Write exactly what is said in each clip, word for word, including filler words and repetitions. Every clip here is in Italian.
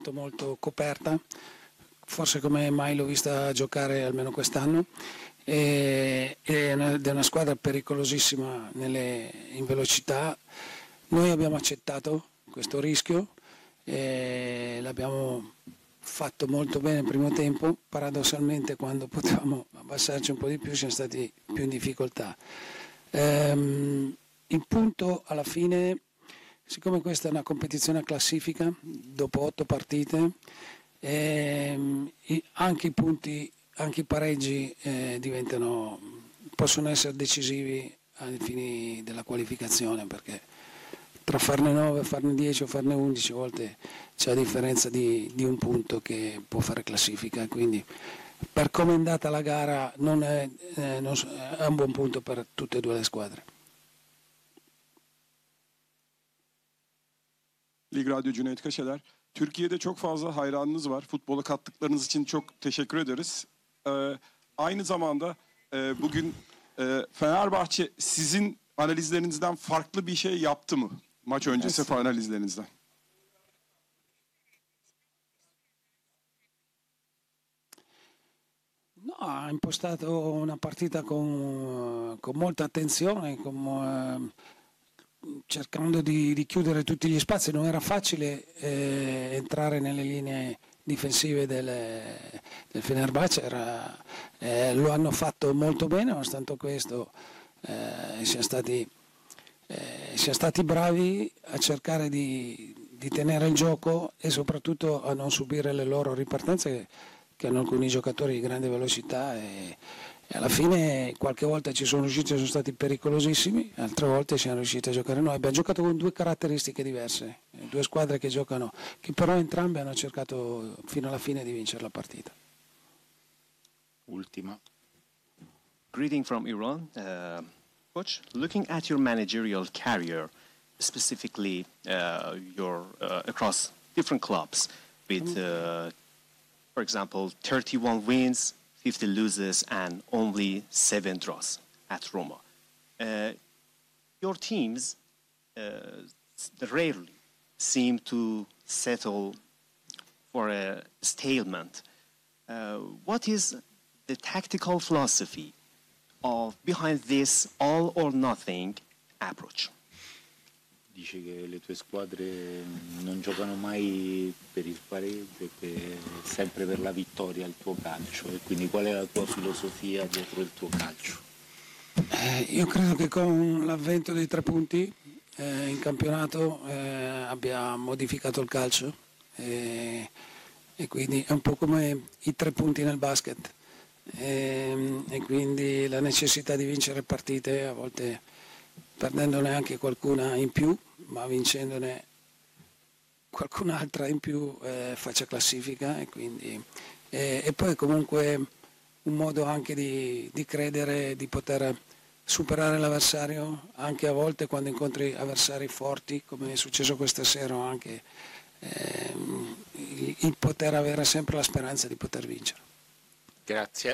molto coperta, forse come mai l'ho vista giocare almeno quest'anno, e, ed è una squadra pericolosissima nelle, in velocità. Noi abbiamo accettato questo rischio e l'abbiamo fatto molto bene il primo tempo. Paradossalmente, quando potevamo abbassarci un po' di più siamo stati più in difficoltà. Ehm, il punto alla fine, siccome questa è una competizione a classifica dopo otto partite, ehm, anche i punti, anche i pareggi eh, diventano, possono essere decisivi ai fini della qualificazione, perché tra farne nove, farne dieci o farne undici a volte c'è la differenza di, di un punto che può fare classifica, quindi per come è andata la gara non è, eh, non, è un buon punto per tutte e due le squadre. Lig Radyo Cüneyt Kaşeler. Türkiye'de çok fazla hayranınız var. Futbola kattıklarınız için çok teşekkür ederiz. Ee, aynı zamanda e, bugün e, Fenerbahçe sizin analizlerinizden farklı bir şey yaptı mı? Maç öncesi Evet. analizlerinizden. No, ha impostato una partita con, con molta attenzione, con, eh, cercando di, di chiudere tutti gli spazi. Non era facile eh, entrare nelle linee difensive del, del Fenerbahce, era, eh, lo hanno fatto molto bene, nonostante questo eh, siamo stati, eh, siamo stati bravi a cercare di, di tenere il gioco e soprattutto a non subire le loro ripartenze, che, che hanno alcuni giocatori di grande velocità, e, e alla fine qualche volta ci sono riusciti, sono stati pericolosissimi, altre volte siamo riusciti a giocare noi. Abbiamo giocato con due caratteristiche diverse, due squadre che giocano, che però entrambe hanno cercato fino alla fine di vincere la partita. Ultima. Greeting from Iran. Uh, coach, looking at your managerial career, specifically uh, your uh, across different clubs with, uh, for example, thirty-one wins, fifty losses, and only seven draws at Roma. Uh, your teams uh, rarely seem to settle for a stalemate. Uh, what is the tactical philosophy of behind this all or nothing approach? Dice che le tue squadre non giocano mai per il pareggio, che sempre per la vittoria il tuo calcio, e quindi qual è la tua filosofia dietro il tuo calcio? Eh, io credo che con l'avvento dei tre punti eh, in campionato eh, abbia modificato il calcio, eh, e quindi è un po' come i tre punti nel basket, e, e quindi la necessità di vincere partite, a volte perdendone anche qualcuna in più, ma vincendone qualcun'altra in più eh, faccia classifica, e, quindi, e, e poi comunque un modo anche di, di credere di poter superare l'avversario, anche a volte quando incontri avversari forti, come è successo questa sera, anche eh, il, il poter avere sempre la speranza di poter vincere. Grazie.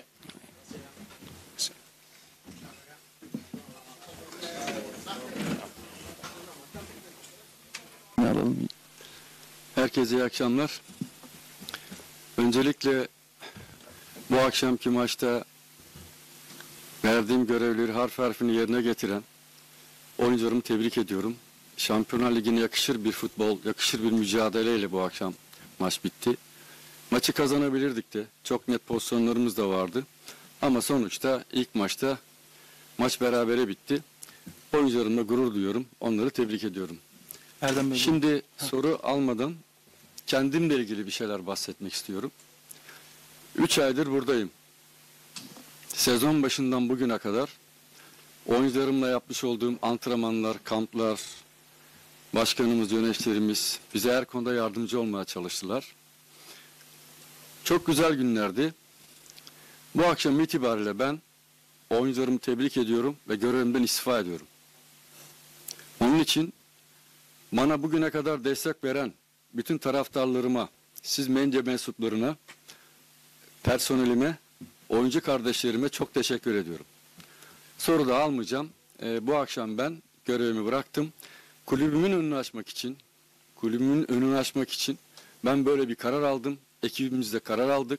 Herkese iyi akşamlar. Öncelikle bu akşamki maçta verdiğim görevleri harf harfini yerine getiren oyuncularımı tebrik ediyorum. Şampiyonlar Ligi'ne yakışır bir futbol, yakışır bir mücadeleyle bu akşam maç bitti. Maçı kazanabilirdik de, çok net pozisyonlarımız da vardı. Ama sonuçta ilk maçta maç berabere bitti. Oyuncularımla gurur duyuyorum, onları tebrik ediyorum. Erdem Bey. Şimdi soru almadan kendimle ilgili bir şeyler bahsetmek istiyorum. Üç aydır buradayım. Sezon başından bugüne kadar oyuncularımla yapmış olduğum antrenmanlar, kamplar, başkanımız, yöneticilerimiz bize her konuda yardımcı olmaya çalıştılar. Çok güzel günlerdi. Bu akşam itibariyle ben oyuncularımı tebrik ediyorum ve görevimden istifa ediyorum. Onun için bana bugüne kadar destek veren bütün taraftarlarıma, siz medya mensuplarına, personelime, oyuncu kardeşlerime çok teşekkür ediyorum. Soru da almayacağım. Ee, bu akşam ben görevimi bıraktım. Kulübümün önünü açmak için, kulübümün önünü açmak için Ben böyle bir karar aldım. Ekibimizle karar aldık.